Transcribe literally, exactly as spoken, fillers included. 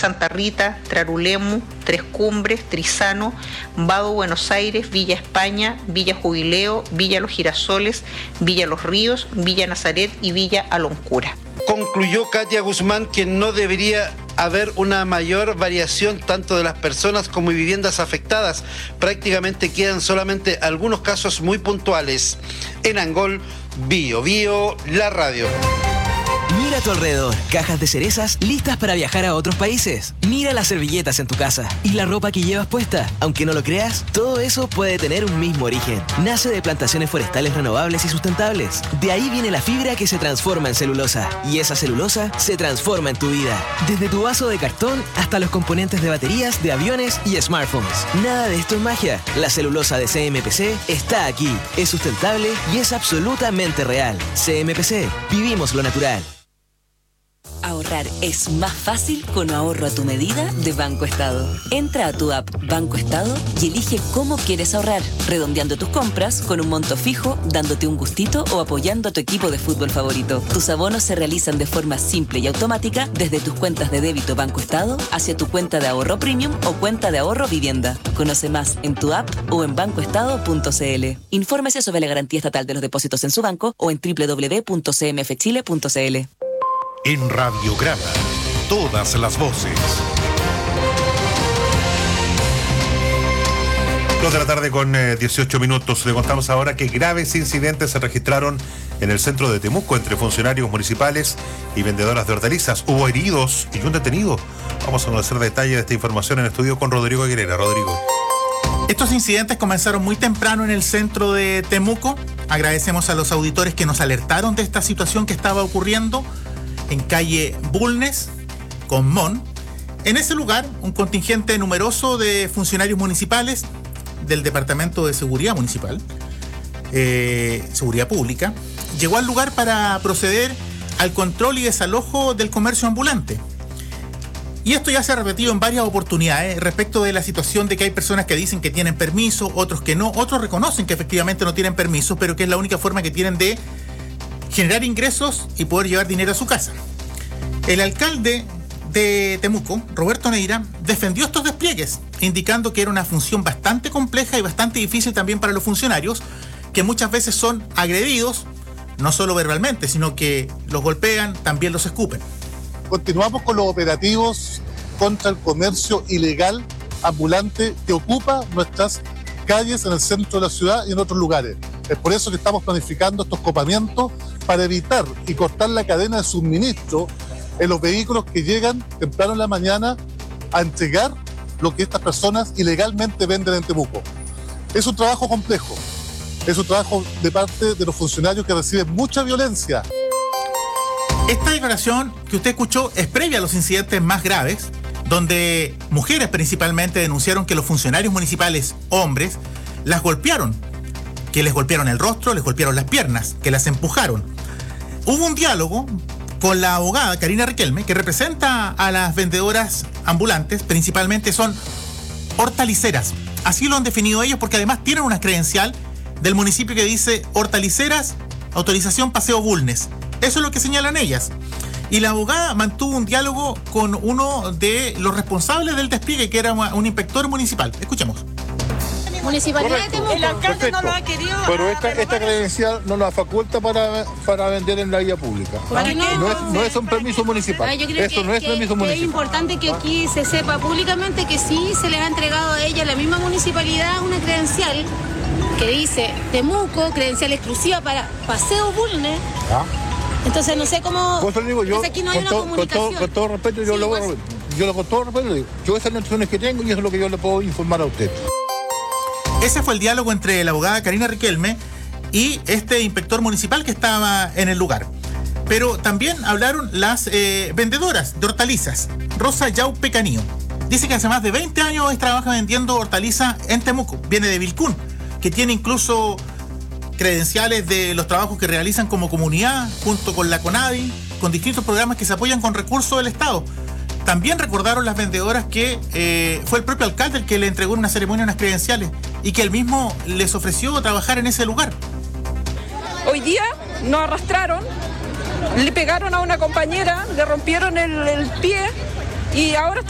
Santa Rita, Trarulemu, Tres Cumbres, Trizano, Vado Buenos Aires, Villa España, Villa Jubileo, Villa Los Girasoles, Villa Los Ríos, Villa Nazaret y Villa Aloncura. Concluyó Katia Guzmán que no debería haber una mayor variación tanto de las personas como viviendas afectadas. Prácticamente quedan solamente algunos casos muy puntuales. En Angol, Bio Bio, la radio. Mira a tu alrededor, cajas de cerezas listas para viajar a otros países. Mira las servilletas en tu casa y la ropa que llevas puesta. Aunque no lo creas, todo eso puede tener un mismo origen. Nace de plantaciones forestales renovables y sustentables. De ahí viene la fibra que se transforma en celulosa. Y esa celulosa se transforma en tu vida. Desde tu vaso de cartón hasta los componentes de baterías, de aviones y smartphones. Nada de esto es magia. La celulosa de C M P C está aquí. Es sustentable y es absolutamente real. C M P C. Vivimos lo natural. Ahorrar es más fácil con ahorro a tu medida de Banco Estado. Entra a tu app Banco Estado y elige cómo quieres ahorrar, redondeando tus compras con un monto fijo, dándote un gustito o apoyando a tu equipo de fútbol favorito. Tus abonos se realizan de forma simple y automática desde tus cuentas de débito Banco Estado hacia tu cuenta de ahorro premium o cuenta de ahorro vivienda. Conoce más en tu app o en banco estado punto c l. Infórmese sobre la garantía estatal de los depósitos en su banco o en doble u doble u doble u punto c m f chile punto c l. En Radiograma, todas las voces. Dos de la tarde con eh, dieciocho minutos. Le contamos ahora que graves incidentes se registraron en el centro de Temuco entre funcionarios municipales y vendedoras de hortalizas. Hubo heridos y un detenido. Vamos a conocer detalles de esta información en estudio con Rodrigo Aguilera. Rodrigo. Estos incidentes comenzaron muy temprano en el centro de Temuco. Agradecemos a los auditores que nos alertaron de esta situación que estaba ocurriendo en calle Bulnes con Mon. En ese lugar, un contingente numeroso de funcionarios municipales del Departamento de Seguridad Municipal, eh, Seguridad Pública, llegó al lugar para proceder al control y desalojo del comercio ambulante. Y esto ya se ha repetido en varias oportunidades respecto de la situación de que hay personas que dicen que tienen permiso, otros que no, otros reconocen que efectivamente no tienen permiso, pero que es la única forma que tienen de generar ingresos y poder llevar dinero a su casa. El alcalde de Temuco, Roberto Neira, defendió estos despliegues, indicando que era una función bastante compleja y bastante difícil también para los funcionarios, que muchas veces son agredidos, no solo verbalmente, sino que los golpean, también los escupen. Continuamos con los operativos contra el comercio ilegal ambulante que ocupa nuestras calles en el centro de la ciudad y en otros lugares. Es por eso que estamos planificando estos copamientos para evitar y cortar la cadena de suministro en los vehículos que llegan temprano en la mañana a entregar lo que estas personas ilegalmente venden en Temuco. Es un trabajo complejo, es un trabajo de parte de los funcionarios que reciben mucha violencia. Esta declaración que usted escuchó es previa a los incidentes más graves, donde mujeres principalmente denunciaron que los funcionarios municipales, hombres, las golpearon, que les golpearon el rostro, les golpearon las piernas, que las empujaron. Hubo un diálogo con la abogada Karina Riquelme, que representa a las vendedoras ambulantes, principalmente son hortaliceras. Así lo han definido ellos porque además tienen una credencial del municipio que dice hortaliceras, autorización Paseo Bulnes. Eso es lo que señalan ellas. Y la abogada mantuvo un diálogo con uno de los responsables del despliegue, que era un inspector municipal. Escuchemos. Municipalidad de Temuco. El alcalde Perfecto. No lo ha querido. Pero esta, esta credencial no la faculta para, para vender en la vía pública. ¿Por qué no? No es, no es un permiso municipal. Ah, yo creo Esto que, no es que, permiso que municipal. Es importante que aquí se sepa públicamente que sí se le ha entregado a ella, la misma municipalidad, una credencial que dice Temuco, credencial exclusiva para Paseo Bulnes. ¿Ah? Entonces no sé cómo. Pues digo, yo, aquí no hay con, una to, comunicación. con, todo, con todo respeto, yo, sí, lo, pues, yo lo con todo respeto le digo. Yo esas nociones que tengo y eso es lo que yo le puedo informar a usted. Ese fue el diálogo entre la abogada Karina Riquelme y este inspector municipal que estaba en el lugar. Pero también hablaron las eh, vendedoras de hortalizas. Rosa Yaupe Canío dice que hace más de veinte años trabaja vendiendo hortalizas en Temuco. Viene de Vilcún, que tiene incluso credenciales de los trabajos que realizan como comunidad, junto con la CONADI, con distintos programas que se apoyan con recursos del Estado. También recordaron las vendedoras que eh, fue el propio alcalde el que le entregó en una ceremonia unas credenciales y que él mismo les ofreció trabajar en ese lugar. Hoy día nos arrastraron, le pegaron a una compañera, le rompieron el, el pie y ahora